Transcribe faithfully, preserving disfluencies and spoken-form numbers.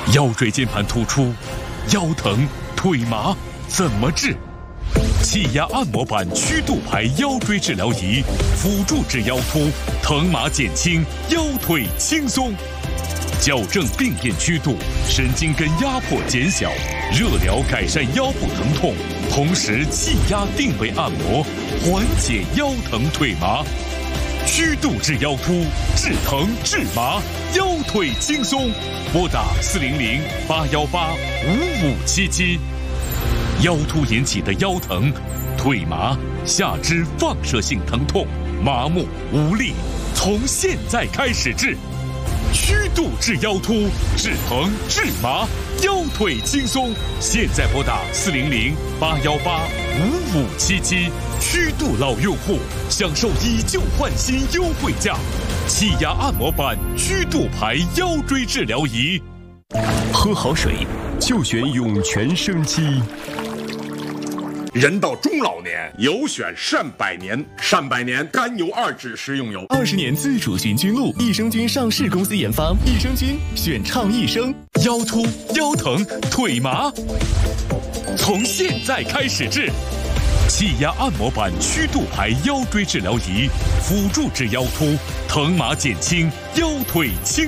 腰椎间盘突出、腰疼、腿麻怎么治？气压按摩板曲度排腰椎治疗仪，辅助治腰突，疼麻减轻，腰腿轻松。矫正病变曲度，神经根压迫减小，热疗改善腰部疼痛，同时气压定位按摩，缓解腰疼腿麻。曲度治腰突，治疼治麻，腰腿轻松。拨打四零零八幺八五五七七。腰突引起的腰疼、腿麻、下肢放射性疼痛、麻木无力，从现在开始治。曲度治腰突，治疼治麻，腰腿轻松。现在拨打四零零八幺八五五七七。曲度老用户享受以旧换新优惠价，气压按摩板曲度排腰椎治疗仪。 喝好水就选涌泉生机。 人到中老年，有选善百年。善百年甘油二酯食用油， 二十年自主寻菌露，益生菌上市公司研发，益生菌选倡益生。 腰突、腰疼、腿麻，从现在开始治。气压按摩板曲度排腰椎治疗仪，辅助治腰突，疼麻减轻，腰腿轻。